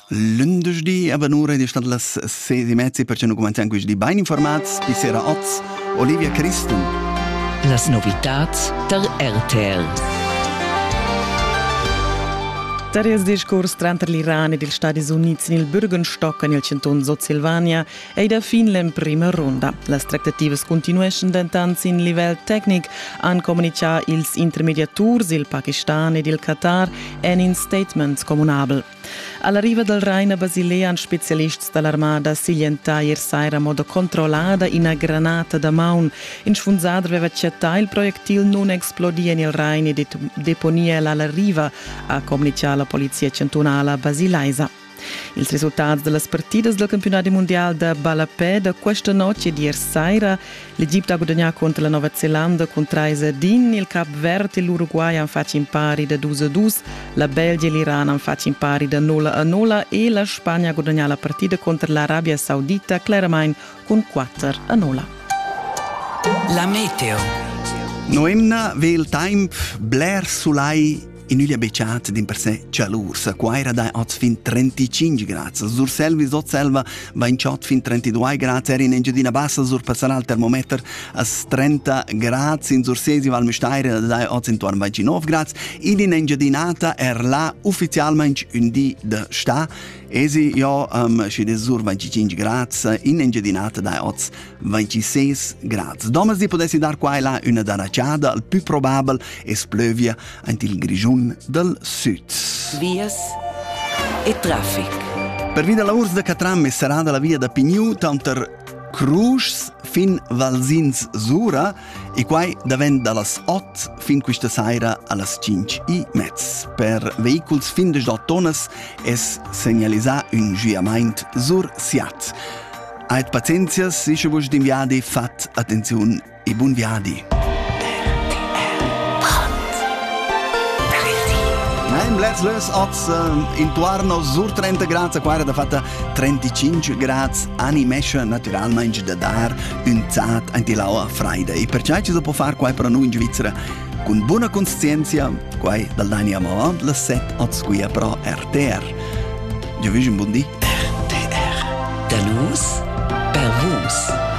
Lunedì a Banura è stata le 6:30 perché non cominciamo qui di ben informati. Bisera Oz, Olivia Christen. Las novitats der RTL. Tarias discurs tra l'Iran e gli Stati Uniti nel Bürgenstock nel canton Sud-Silvania e da fin la prima ronda. Le trattative continuano d'intanzi in livello tecnico a comunicare ils intermediators, il Pakistan e il Qatar en in statements comunabel. All'arriva del Rhein a Basilea, un specialista dell'armata siglienta ieri sera a modo controllata in una granata da maun. In sfunzata aveva accettato il proiettil non esplodia nel Rhein e deponia alla riva, a comunicare la polizia cantonale a Basileisa. Il risultato delle partite del campionato mondiale da Balapè da questa notte di ieri sera, l'Egitto ha guadagnato contro la Nuova Zelanda con 3-1, il Cap Verde e l'Uruguay hanno fatto in pari da 2-2, la Belgia e l'Iran hanno fatto in pari da 0-0 e la Spagna ha guadagnato la partita contro l'Arabia Saudita chiaramente con 4-0. La meteo. Noemna vel temp bler sulai in Ulia Becciat din per sé calursa, qua era da oz fin 35 gradi, sur selvi sot selva va in ciot fin 32 gradi, era in Engiadina Bassa sur passerà il termometer a 30 gradi, in sur sesi val Mestaire da oz intorno 29 gradi, in Engiadinata là ufficialmente un di da sta, esi io ci de sur 25 gradi, in Engiadinata da oz 26 gradi. Domas di potessi dar qua e là una daracciada, il più probabile es plövia ant il grigiun del sud. Vias e traffic. Per via della urs de Catram sarà dalla via da Pignu tanter Cruz fin Valsins Sura e quai davent dallas 8 fin questa sera allas 5:30. Per veicoli fin de 8 tonnes es segnalisà un giamento sur Siat. Ait pazienza, se vos d'inviadi, fat attenzione e buon viadi. Let's lös oz intorno sur 30 gradi, qua era fatta 35 gradi, animesce naturalmente da dar un zat anti-laua Friday. E perciò ci si può fare qua per noi in Svizzera con buona consistenza, qua dal Dani Amava, le 7 oz qui pro RTR. Io vi un buon dì. RTR. Da nus per vus.